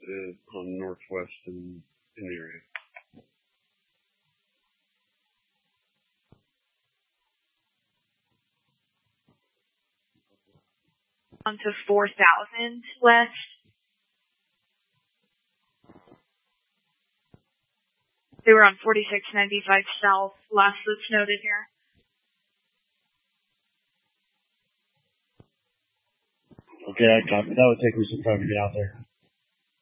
on Northwest in the area. On to 4,000 west. They were on 4695 south, last that's noted here. Okay, I copy. That would take me some time to get out there.